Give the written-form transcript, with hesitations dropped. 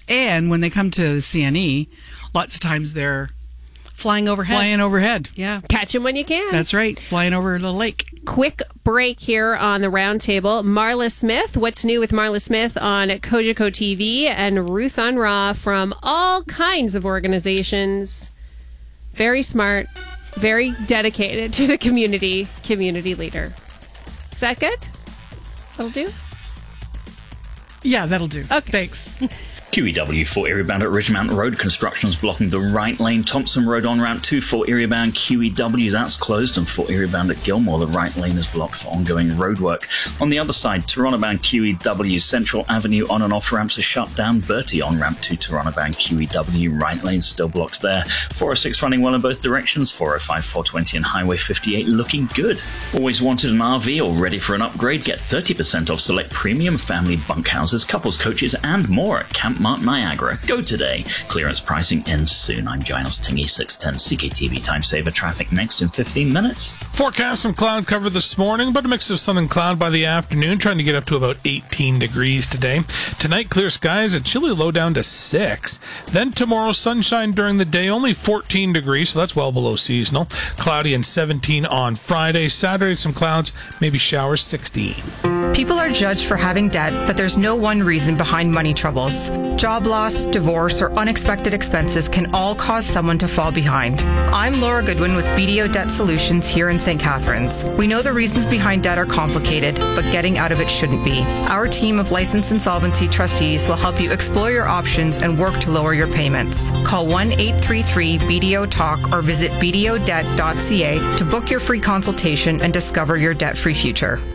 And when they come to the CNE, lots of times they're flying overhead. Yeah. Catch them when you can. That's right. Flying over the lake. Quick break here on the roundtable. Marla Smith, what's new with Marla Smith on Kojiko TV, and Ruth Unruh from all kinds of organizations. Very smart, very dedicated to the community leader. Is that good? That'll do? Yeah, that'll do. Okay. Thanks. QEW for Erie Bound at Ridgemount Road. Construction's blocking the right lane. Thompson Road on Route 2 for Erie Bound. QEW, that's closed. And for Erie Bound at Gilmore, the right lane is blocked for ongoing roadwork. On the other side, Toronto Bound QEW, Central Avenue on and off ramps are shut down. Bertie on Ramp 2, Toronto Bound QEW, right lane still blocked there. 406 running well in both directions. 405, 420 and Highway 58 looking good. Always wanted an RV or ready for an upgrade? Get 30% off select premium family bunkhouses, couples coaches and more at Camp Mark Niagara. Go today. Clearance pricing ends soon. I'm Giles Tingy, 610 CKTV Time Saver. Traffic next in 15 minutes. Forecast some cloud cover this morning, but a mix of sun and cloud by the afternoon, trying to get up to about 18 degrees today. Tonight, clear skies, a chilly low down to 6. Then tomorrow, sunshine during the day, only 14 degrees, so that's well below seasonal. Cloudy and 17 on Friday. Saturday, some clouds, maybe showers, 16. People are judged for having debt, but there's no one reason behind money troubles. Job loss, divorce, or unexpected expenses can all cause someone to fall behind. I'm Laura Goodwin with BDO Debt Solutions here in St. Catharines. We know the reasons behind debt are complicated, but getting out of it shouldn't be. Our team of licensed insolvency trustees will help you explore your options and work to lower your payments. Call 1-833-BDO-TALK or visit bdodebt.ca to book your free consultation and discover your debt-free future.